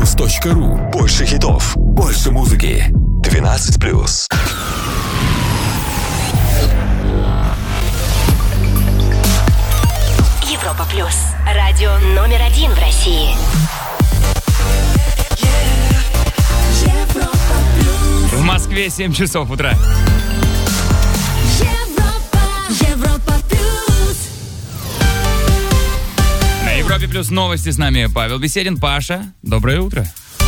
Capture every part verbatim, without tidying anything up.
плюс точка ру. Больше хитов, больше музыки. двенадцать плюс. Европа плюс. Радио номер один в России. В Москве семь часов утра. Европа, Европа плюс. На Европе плюс новости с нами Павел Беседин. Паша, доброе утро.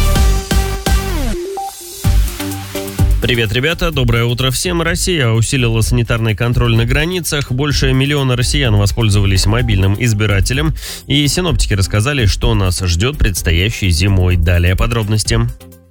Привет, ребята, доброе утро всем. Россия усилила санитарный контроль на границах. Больше миллиона россиян воспользовались мобильным избирателем. И синоптики рассказали, что нас ждет предстоящей зимой. Далее подробности.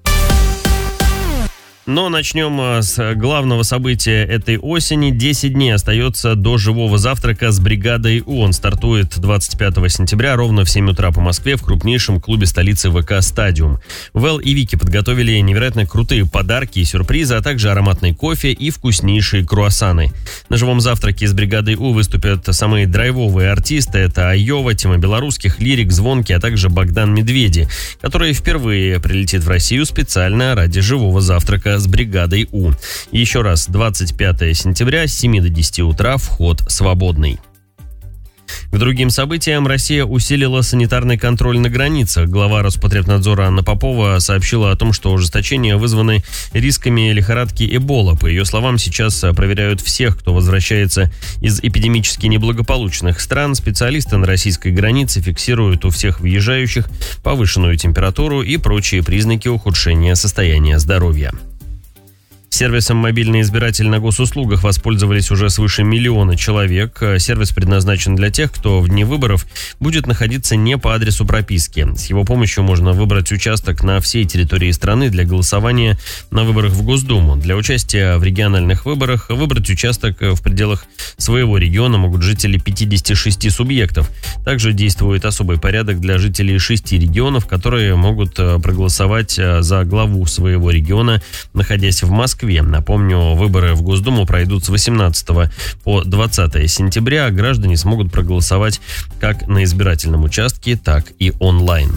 Но начнем с главного события этой осени. десять дней остается до живого завтрака с бригадой У. Он стартует двадцать пятого сентября ровно в семь утра по Москве в крупнейшем клубе столицы ВК «Стадиум». Вэл и Вики подготовили невероятно крутые подарки и сюрпризы, а также ароматный кофе и вкуснейшие круассаны. На живом завтраке с бригадой У выступят самые драйвовые артисты. Это Айова, Тима Белорусских, Лирик, Звонки, а также Богдан Медведи, который впервые прилетит в Россию специально ради живого завтрака с бригадой У. Еще раз, двадцать пятого сентября с семи до десяти утра вход свободный. К другим событиям. Россия усилила санитарный контроль на границах. Глава Роспотребнадзора Анна Попова сообщила о том, что ужесточения вызваны рисками лихорадки Эбола. По ее словам, сейчас проверяют всех, кто возвращается из эпидемически неблагополучных стран. Специалисты на российской границе фиксируют у всех въезжающих повышенную температуру и прочие признаки ухудшения состояния здоровья. Сервисом «Мобильный избиратель» на госуслугах воспользовались уже свыше миллиона человек. Сервис предназначен для тех, кто в дни выборов будет находиться не по адресу прописки. С его помощью можно выбрать участок на всей территории страны для голосования на выборах в Госдуму. Для участия в региональных выборах выбрать участок в пределах своего региона могут жители пятидесяти шести субъектов. Также действует особый порядок для жителей шести регионов, которые могут проголосовать за главу своего региона, находясь в Москве. Напомню, выборы в Госдуму пройдут с восемнадцатого по двадцатое сентября. Граждане смогут проголосовать как на избирательном участке, так и онлайн.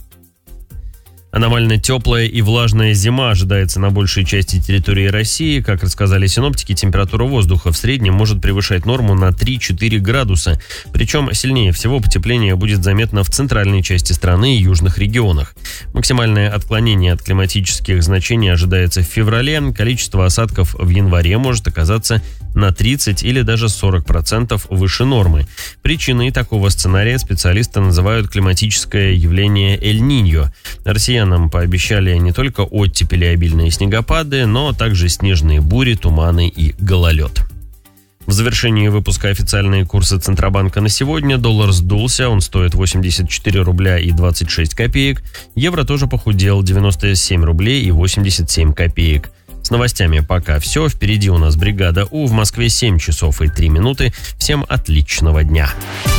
Аномально теплая и влажная зима ожидается на большей части территории России. Как рассказали синоптики, температура воздуха в среднем может превышать норму на три-четыре градуса. Причем сильнее всего потепление будет заметно в центральной части страны и южных регионах. Максимальное отклонение от климатических значений ожидается в феврале. Количество осадков в январе может оказаться на тридцать или даже сорок процентов выше нормы. Причиной такого сценария специалисты называют климатическое явление Эль-Ниньо. Россиянам пообещали не только оттепели и обильные снегопады, но также снежные бури, туманы и гололед. В завершении выпуска официальные курсы Центробанка на сегодня. Доллар сдулся, он стоит восемьдесят четыре рубля и двадцать шесть копеек. Евро тоже похудел, девяносто семь рублей и восемьдесят семь копеек. С новостями пока все. Впереди у нас бригада У. В Москве семь часов и три минуты. Всем отличного дня.